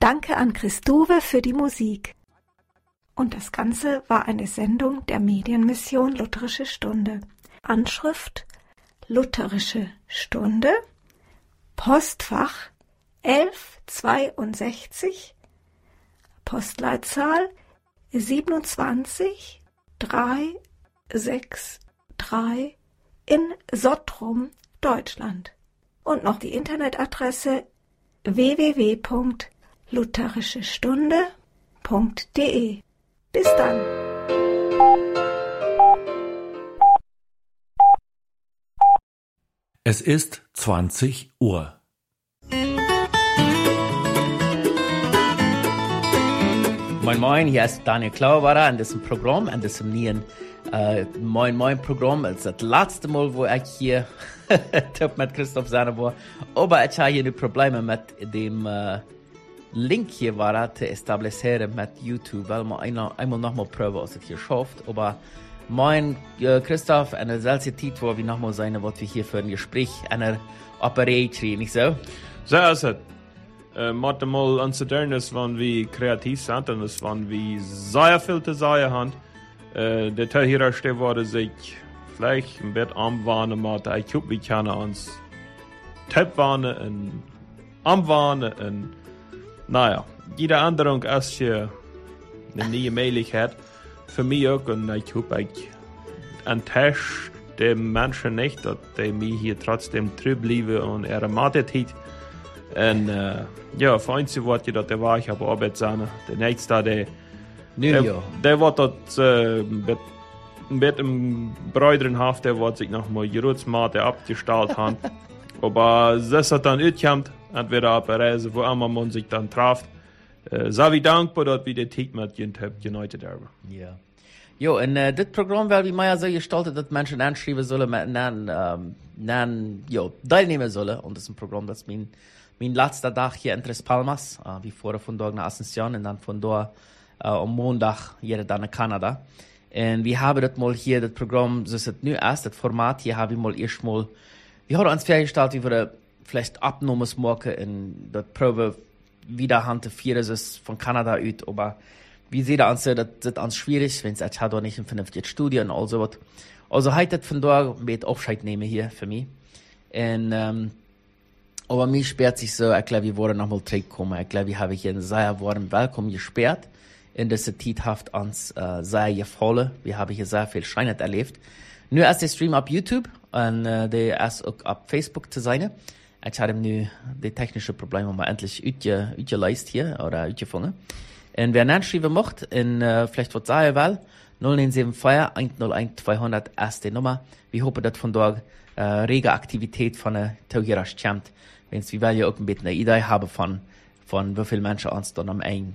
Danke an Christove für die Musik. Und das Ganze war eine Sendung der Medienmission Lutherische Stunde. Anschrift Lutherische Stunde, Postfach 1162, Postleitzahl 27363 in Sottrum, Deutschland. Und noch die Internetadresse www.lutherischestunde.de. Bis dann. Es ist 20 Uhr. Moin Moin, hier ist Daniel Klauwara an diesem Programm, an diesem neuen Moin Moin Programm. Es ist das letzte Mal, wo ich hier mit Christoph Sahne war. Aber ich habe hier die Probleme mit dem Link hier war zu etablieren mit YouTube, weil man einmal nochmal probieren, ob es hier schafft. Aber mein Christoph, eine solche Zeit, wo wir nochmal sein, was wir hier für ein Gespräch, eine Operation, nicht so? So ist es. Måtte mal anzuderen, dass wir kreativ sind und dass wir sehr viel zu sagen haben. Der Teil hier steht, wurde sich vielleicht ein bisschen anwarnen, aber ich glaube, wir können uns Tipp warnen und anwarnen und naja, jede Änderung ist hier eine neue Möglichkeit für mich auch und ich glaube, ich enttäusche die Menschen nicht, dass die mich hier trotzdem treu bleiben und ihre Mathe-Zeit. Und ja, für uns wird ja, der war ich aber Arbeit sein. Der nächste, der wird dort mit dem Bräuterenhaft, der wird sich nochmal Gerutsmate abgestellt haben. Aber das hat dann utkommt, entweder auf der Reise, wo immer man sich dann trifft. Sei wie dankbar, dass wir die Zeit mit Jent habt, United haben. Ja. Jo, und das Programm wird wie Meier so gestaltet, dass Menschen anschreiben sollen, teilnehmen sollen. Und das ist ein Programm, das mein letzter Tag hier in Tres Palmas, wie vorher von dort nach Asunción und dann von dort am Montag hier dann nach Kanada. Und wir haben das mal hier, das Programm, das ist nu erst, das Format hier habe ich mal erstmal, wir haben uns festgestellt, wie wir vielleicht Abnahmes machen und das Probe wieder hantieren, ist von Kanada aus, aber wie sieht das an, das ist uns schwierig, wenn es jetzt hat auch nicht ein vernünftiges Studio und all so was. Also heute von dort mit Aufscheid nehmen hier für mich. Und, aber mir sperrt sich so, ich glaube, wir wollen nochmal zurückkommen. Ich glaube, wir haben hier einen sehr warmen Willkommen gesperrt. In dieser Zeit hat uns sehr gefallen. Wir haben hier sehr viel Schönes erlebt. Nur ist der Stream auf YouTube und der ist auch auf Facebook zu sein. Ich habe nu die technischen Probleme mal endlich ausgeleistet hier oder ausgefangen. Und wer nachschreiben möchte, vielleicht was sagen will, 0974 101 200 ist die Nummer. Wir hoffen, dass von dort rege Aktivität von der Tauhieras kommt. Wenn wir ja auch ein bisschen eine Idee haben von wie viele Menschen uns dann am Ende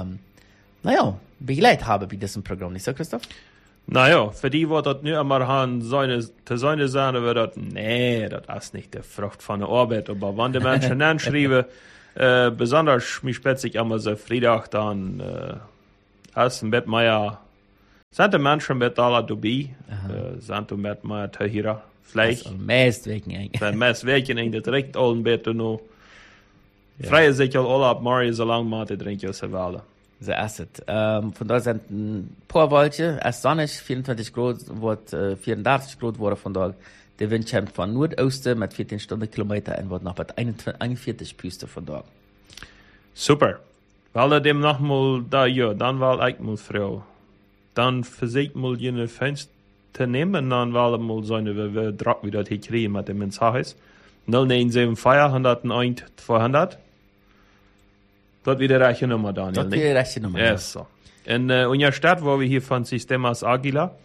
begleitet haben bei diesem Programm, nicht so, Christoph? Naja, für die, die das nicht einmal haben, seine Sahne wird das, nee, das ist nicht die Frucht von der Arbeit. Aber wenn die Menschen dann schreiben, besonders mich spätzig immer so Freitag, dann ist ein Bett mehr, sind die Menschen mit aller dabei, sind die mit mehr Tahira, vielleicht. Also, meist wegen eigentlich. Wenn meist wegen eigentlich direkt all ein Bett noch. Freie sich alle ab Mario, so lange man die trinken, so wollen. So ist es. Von da sind ein paar Wolken, es ist sonnig, 24 Grad, 34 Grad wurde von da. Der Wind kommt von Nordosten mit 14 Stundenkilometer und wird noch bei 41 Püste von da. Super. Weil er dem nochmal da, ja, dann war ich mal Frau. Dann versucht mal jene Fenster nehmen, dann war er mal so eine Druck, wie das hier kriegen mit dem Mensages. 0974 101 200. Das wird die rechte Nummer, Daniel. Das wird die rechte Nummer, ja. So. In unserer Stadt, wo wir hier von Sistemas Aguila,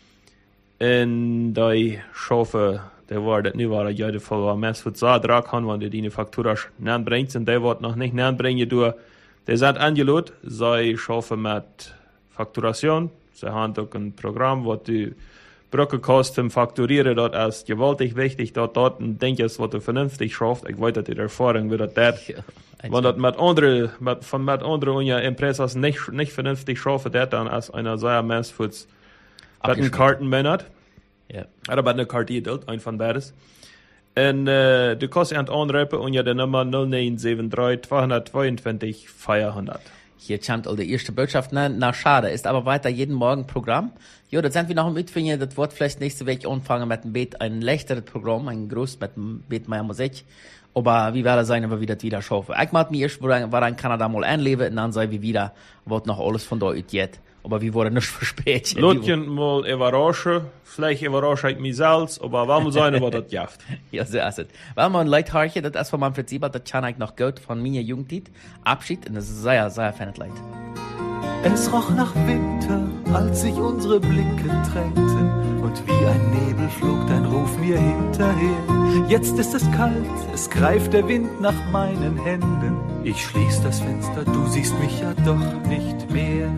in der Schafe, der war das nicht, war jede Fall, war mehr für zwei Drag haben, wenn die Faktura näher bringt, und der wird noch nicht näher bringen, der sind angelaut, sie schaffen mit Fakturation, sie haben auch ein Programm, wo die Brückenkosten fakturieren, das ist gewaltig wichtig, dort ein Ding ist, was du vernünftig schafft, ich weiß, dass die Erfahrung wird, das wenn das mit anderen unserer Impressas nicht vernünftig schaffen, dann ist einer sehr messfutz. Ein Kartenmänner. Ja. Oder bei einer Karte, ein von beides. En du kannst ihn anrufen und ja die Nummer 0973 222 400. Hier chant all die erste Botschaft, na schade, ist aber weiter jeden Morgen Programm. Ja, das sind wir noch mit für das wird vielleicht nächste Woche anfangen mit dem Beet, ein leichteres Programm, ein groß mit dem Beet mehr Musik. Aber wie wäre es sein, wenn wir das wieder schaffen? Ich mag mir erst, war in Kanada mal einleben und dann sei wir wieder, wird noch alles von da geht. Aber wir wurden nicht verspätet. Lotjen mal überraschen, vielleicht überrasche ich mich selbst, aber warum sein, aber das jaft. Ja, so ist es. Weil man Leute harche, das ist von meinem Prinzip, das kann ich noch gut von meiner Jugendzeit. Abschied, und das ist sehr, sehr feines Leid. Es roch nach Winter, als sich unsere Blicke trennten, und wie ein Nebel flog dein Ruf mir hinterher. Jetzt ist es kalt, es greift der Wind nach meinen Händen. Ich schließ das Fenster, du siehst mich ja doch nicht mehr.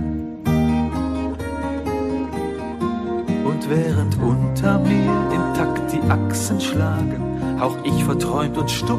Und während unter mir im Takt die Achsen schlagen, hauch ich verträumt und stumm